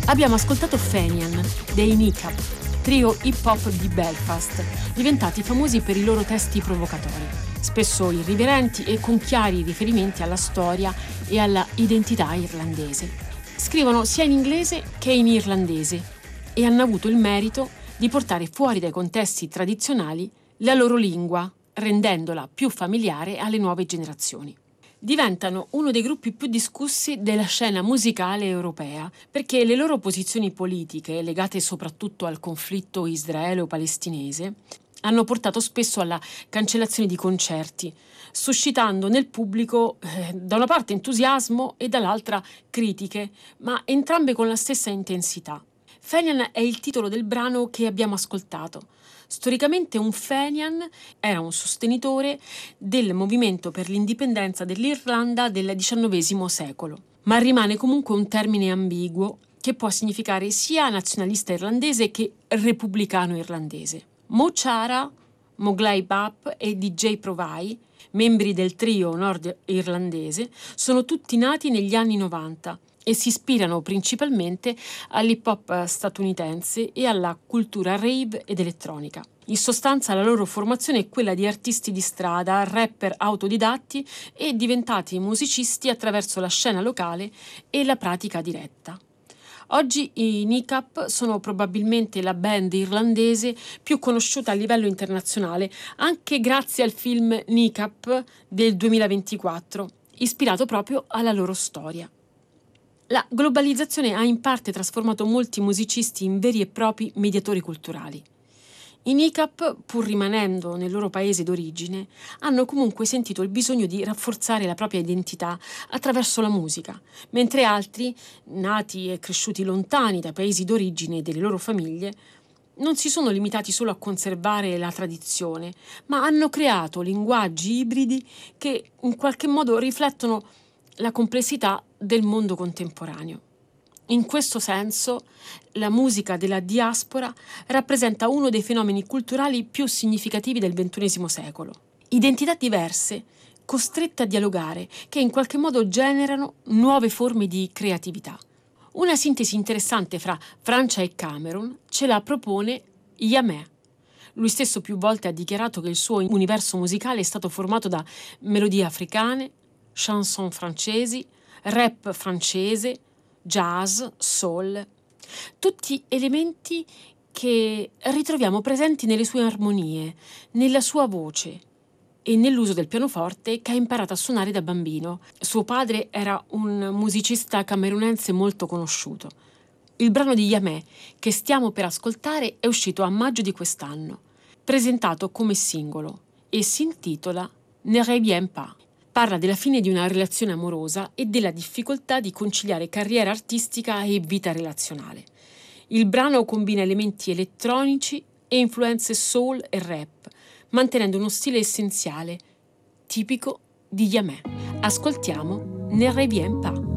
Abbiamo ascoltato Fenian dei Kneecap, trio hip hop di Belfast, diventati famosi per i loro testi provocatori, spesso irriverenti e con chiari riferimenti alla storia e alla identità irlandese. Scrivono sia in inglese che in irlandese e hanno avuto il merito di portare fuori dai contesti tradizionali la loro lingua, rendendola più familiare alle nuove generazioni. Diventano uno dei gruppi più discussi della scena musicale europea perché le loro posizioni politiche, legate soprattutto al conflitto israelo-palestinese, hanno portato spesso alla cancellazione di concerti, suscitando nel pubblico da una parte entusiasmo e dall'altra critiche, ma entrambe con la stessa intensità. Fenian è il titolo del brano che abbiamo ascoltato. Storicamente un Fenian era un sostenitore del movimento per l'indipendenza dell'Irlanda del XIX secolo, ma rimane comunque un termine ambiguo che può significare sia nazionalista irlandese che repubblicano irlandese. Mo Chara, Moglai Bap e DJ Provai, membri del trio nord-irlandese, sono tutti nati negli anni 90 e si ispirano principalmente all'hip hop statunitense e alla cultura rave ed elettronica. In sostanza la loro formazione è quella di artisti di strada, rapper autodidatti e diventati musicisti attraverso la scena locale e la pratica diretta. Oggi i Kneecap sono probabilmente la band irlandese più conosciuta a livello internazionale, anche grazie al film Kneecap del 2024, ispirato proprio alla loro storia. La globalizzazione ha in parte trasformato molti musicisti in veri e propri mediatori culturali. I Kneecap, pur rimanendo nel loro paese d'origine, hanno comunque sentito il bisogno di rafforzare la propria identità attraverso la musica, mentre altri, nati e cresciuti lontani dai paesi d'origine delle loro famiglie, non si sono limitati solo a conservare la tradizione, ma hanno creato linguaggi ibridi che in qualche modo riflettono la complessità del mondo contemporaneo. In questo senso, la musica della diaspora rappresenta uno dei fenomeni culturali più significativi del XXI secolo. Identità diverse, costrette a dialogare, che in qualche modo generano nuove forme di creatività. Una sintesi interessante fra Francia e Camerun ce la propone Yamé. Lui stesso più volte ha dichiarato che il suo universo musicale è stato formato da melodie africane, chanson francesi, rap francese, jazz, soul, tutti elementi che ritroviamo presenti nelle sue armonie, nella sua voce e nell'uso del pianoforte che ha imparato a suonare da bambino. Suo padre era un musicista camerunense molto conosciuto. Il brano di Yamé che stiamo per ascoltare è uscito a maggio di quest'anno, presentato come singolo e si intitola Ne reviens pas. Parla della fine di una relazione amorosa e della difficoltà di conciliare carriera artistica e vita relazionale. Il brano combina elementi elettronici e influenze soul e rap, mantenendo uno stile essenziale, tipico di Yamé. Ascoltiamo Ne reviens pas.